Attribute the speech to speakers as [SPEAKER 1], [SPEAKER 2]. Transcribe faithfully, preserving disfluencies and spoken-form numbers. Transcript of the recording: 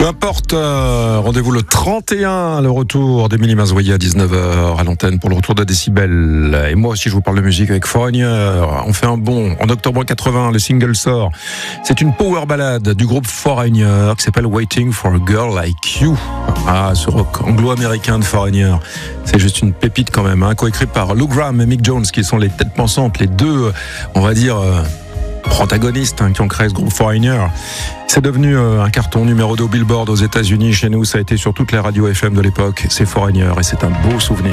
[SPEAKER 1] Peu importe, euh, rendez-vous le trente et un, le retour d'Émilie Mazoyer à dix-neuf heures à l'antenne pour le retour de Décibel. Et moi aussi je vous parle de musique avec Foreigner. On fait un bond. En octobre quatre-vingts, le single sort. C'est une power ballade du groupe Foreigner qui s'appelle Waiting for a Girl Like You. Ah, ce rock anglo-américain de Foreigner. C'est juste une pépite quand même, hein, coécrit par Lou Gramm et Mick Jones qui sont les têtes pensantes, les deux, on va dire, euh, protagonistes hein, qui ont créé ce groupe Foreigner. C'est devenu un carton numéro deux au Billboard aux États-Unis. Chez nous, ça a été sur toutes les radios F M de l'époque. C'est Foreigner et c'est un beau souvenir.